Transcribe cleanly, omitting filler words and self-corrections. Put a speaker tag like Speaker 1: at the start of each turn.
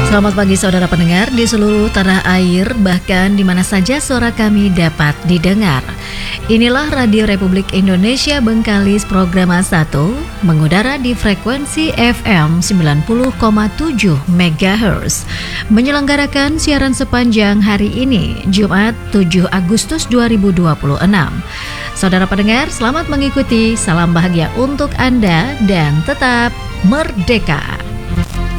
Speaker 1: Selamat pagi saudara pendengar di seluruh tanah air, bahkan di mana saja suara kami dapat didengar. Inilah Radio Republik Indonesia Bengkalis Programa 1, mengudara di frekuensi FM 90,7 MHz, menyelenggarakan siaran sepanjang hari ini, Jumat 7 Agustus 2026. Saudara pendengar, selamat mengikuti, salam bahagia untuk Anda dan tetap merdeka.